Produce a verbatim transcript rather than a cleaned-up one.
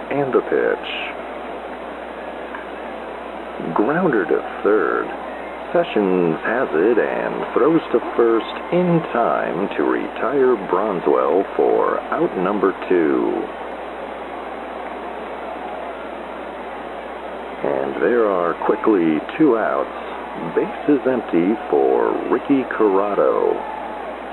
and the pitch. Grounder to third. Sessions has it and throws to first in time to retire Bronswell for out number two. And there are quickly two outs. Base is empty for Ricky Corrado.